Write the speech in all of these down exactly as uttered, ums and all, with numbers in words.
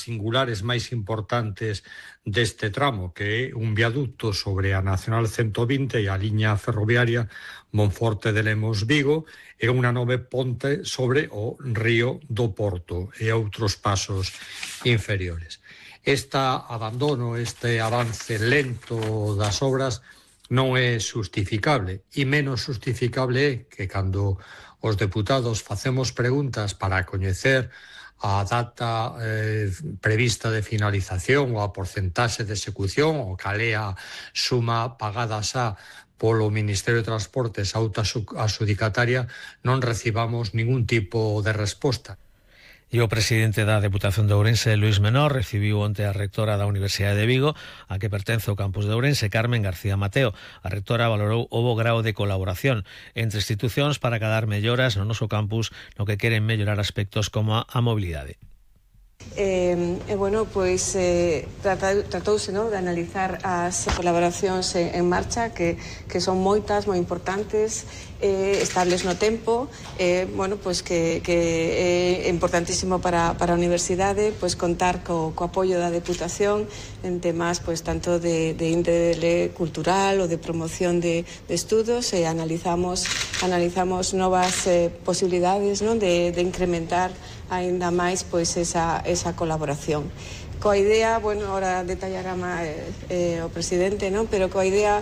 singulares máis importantes deste tramo, que é un viaducto sobre a Nacional ciento vinte e a liña ferroviaria Monforte de Lemos-Vigo, e unha nova ponte sobre o río do Porto e outros pasos inferiores. Este abandono, este avance lento das obras non é justificable, e menos justificable é que cando os deputados facemos preguntas para coñecer a data eh, prevista de finalización ou a porcentaxe de execución ou cal é a suma pagada xa polo Ministerio de Transportes a outra adxudicataria, non recibamos ningún tipo de resposta. E o presidente da Deputación de Ourense, Luís Menor, recibiu onte a rectora da Universidade de Vigo, a que pertence o campus de Ourense, Carmen García Mateo. A rectora valorou o bo grao de colaboración entre institucións para acadar melloras no noso campus, no que queren mellorar aspectos como a, a mobilidade. E, eh, bueno, pois eh, tratouse, no, de analizar as colaboracións en, en marcha que, que son moitas, moi importantes, eh, estables no tempo, eh, bueno, pois que, que é importantísimo para, para a universidade pois contar co, co apoio da Deputación en temas pois tanto de, de índole cultural ou de promoción de, de estudos, e analizamos analizamos novas eh, posibilidades, non, de, de incrementar aínda máis pois esa, esa colaboración. Coa idea, bueno, ahora detallará máis eh, o presidente, non? Pero coa idea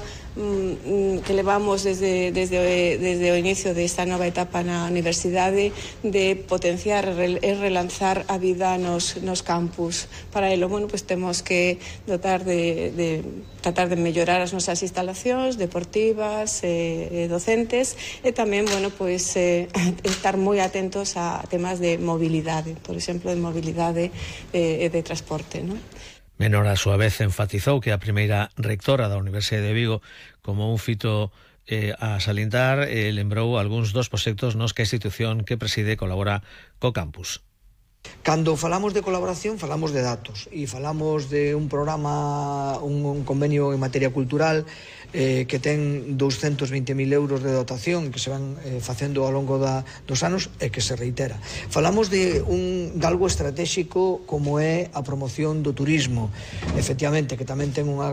mm, que levamos desde, desde, desde o inicio desta nova etapa na universidade de potenciar e relanzar a vida nos, nos campus. Para elo, bueno, pues temos que dotar de, de tratar de mellorar as nosas instalacións deportivas e eh, docentes, e tamén, bueno, pues eh, estar moi atentos a temas de mobilidade, por exemplo, de mobilidade e eh, de transporte, non? Menor, a súa vez, enfatizou que a primeira rectora da Universidade de Vigo, como un fito eh, a salientar, eh, lembrou algúns dos proxectos nos que a institución que preside colabora co campus. Cando falamos de colaboración, falamos de datos, e falamos de un programa, un, un convenio en materia cultural eh, que ten douscentos veinte mil euros de dotación que se van eh, facendo ao longo da, dos anos e que se reitera. Falamos de, un, de algo estratégico como é a promoción do turismo, efectivamente, que tamén ten unha,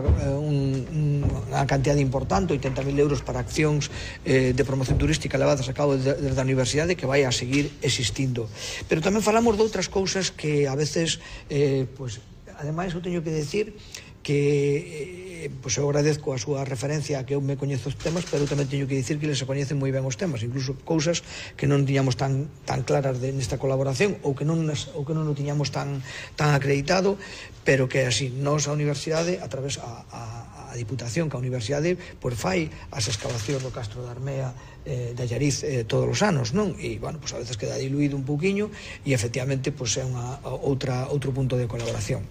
un, unha cantidad importante, oitenta mil euros para accións eh, de promoción turística levadas a cabo desde a universidade, que vai a seguir existindo. Pero tamén falamos de outras cousas que a veces, eh, pues, ademais, eu teño que decir que eh, pues eu agradezco a súa referencia a que eu me coñezo os temas, pero tamén teño que dicir que eles se coñecen moi ben os temas, incluso cousas que non tiñamos tan tan claras de, nesta colaboración, ou que non nas, ou que non o tiñamos tan tan acreditado, pero que así nos a universidade, a través a, a, a Diputación, que a universidade pues fai as excavacións do Castro da Armea eh, de Allariz eh, todos os anos, non? E, bueno, pues a veces queda diluído un pouquiño, e efectivamente pues é unha outra outro punto de colaboración.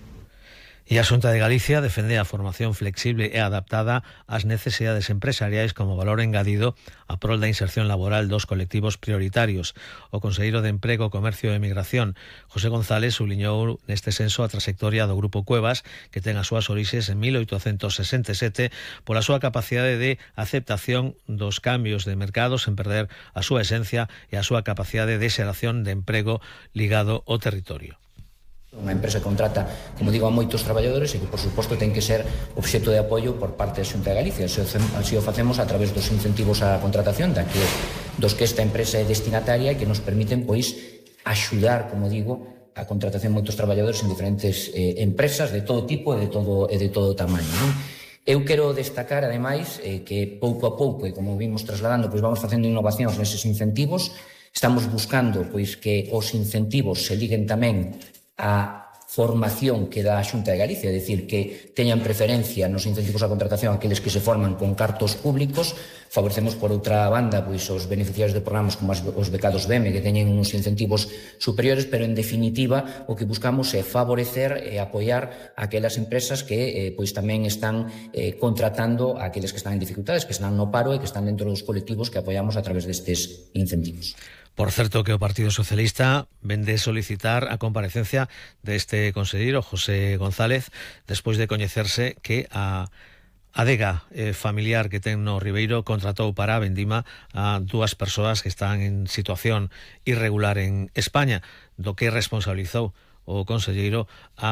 E a Xunta de Galicia defende a formación flexible e adaptada ás necesidades empresariais como valor engadido a prol da inserción laboral dos colectivos prioritarios. O conselleiro de Emprego, Comercio e Migración, José González, subliñou neste senso a trayectoria do Grupo Cuevas, que ten as súas orixes en mil oitocentos sesenta e sete, pola súa capacidade de aceptación dos cambios de mercado sen perder a súa esencia e a súa capacidade de xeración de emprego ligado ao territorio. Unha empresa que contrata, como digo, a moitos traballadores e que, por suposto, ten que ser obxecto de apoio por parte da Xunta de Galicia. Así o facemos a través dos incentivos á contratación, da que, dos que esta empresa é destinataria e que nos permiten, pois, axudar, como digo, a contratación de moitos traballadores en diferentes eh, empresas de todo tipo e de todo, e de todo tamaño, non? Eu quero destacar, ademais, eh, que pouco a pouco, e como vimos trasladando, pois vamos facendo innovacións neses incentivos. Estamos buscando, pois, que os incentivos se liguen tamén a formación que dá a Xunta de Galicia, é dicir, que teñan preferencia nos incentivos á contratación aqueles que se forman con cartos públicos. Favorecemos, por outra banda, pois os beneficiarios de programas como os becados B E M, que teñen uns incentivos superiores, pero en definitiva o que buscamos é favorecer e apoiar aquelas empresas que eh, pois tamén están eh, contratando a aqueles que están en dificultades, que están no paro e que están dentro dos colectivos que apoiamos a través destes incentivos. Por certo, que o Partido Socialista vende solicitar a comparecencia deste conselleiro José González despois de coñecerse que a adega eh, familiar que ten no Ribeiro contratou para a vendima a dúas persoas que están en situación irregular en España, do que responsabilizou o conselleiro a